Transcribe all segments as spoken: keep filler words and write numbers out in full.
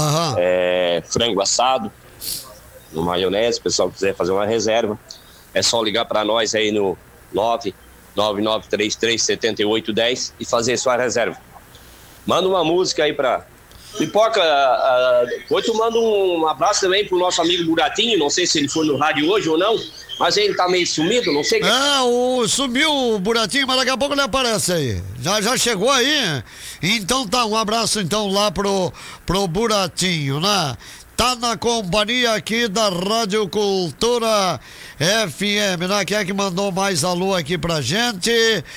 Aham. É, frango assado, no maionese, se o pessoal quiser fazer uma reserva, é só ligar para nós aí no nove nove nove três três sete oito um zero e fazer sua reserva. Manda uma música aí pra Pipoca. Uh, hoje eu mando um abraço também pro nosso amigo Buratinho, não sei se ele foi no rádio hoje ou não, mas ele tá meio sumido, não sei. É, o, sumiu o Buratinho, mas daqui a pouco ele aparece aí. Já, já chegou aí? Então tá, um abraço então lá pro, pro Buratinho, né? Tá na companhia aqui da Rádio Cultura F M, né? Quem é que mandou mais alô aqui pra gente?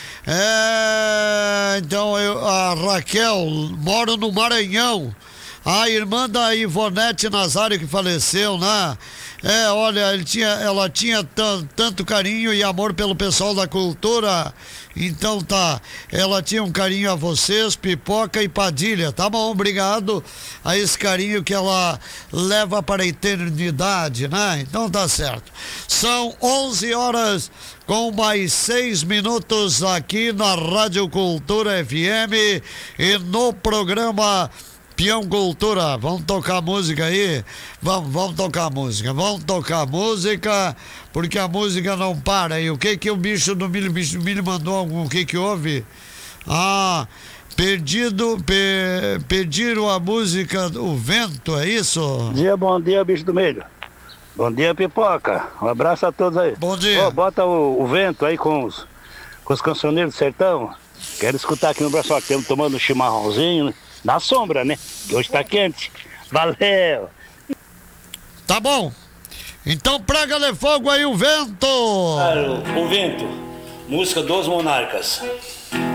É... Então, eu, a Raquel, moro no Maranhão. A irmã da Ivonete Nazário que faleceu, né? É, olha, ele tinha, ela tinha t- tanto carinho e amor pelo pessoal da cultura. Então tá, ela tinha um carinho a vocês, Pipoca e Padilha, tá bom? Obrigado a esse carinho que ela leva para a eternidade, né? Então tá certo. São onze horas com mais seis minutos aqui na Rádio Cultura F M e no programa Peão Cultura. Vamos tocar música aí? Vamos, vamos tocar música. Vamos tocar música, porque a música não para. E o que que o bicho do milho, bicho do milho mandou? O que que houve? Ah, perdido, pe, pediram a música O Vento, é isso? Bom dia, bom dia, bicho do milho. Bom dia, Pipoca. Um abraço a todos aí. Bom dia. Oh, bota o, o Vento aí com os, com os cancioneiros do sertão. Quero escutar aqui no Braço Forte. Estamos tomando um chimarrãozinho, né? Na sombra, né? Que hoje tá quente. Valeu! Tá bom. Então prega-lhe fogo aí o vento. Claro, o Vento. Música dos Monarcas.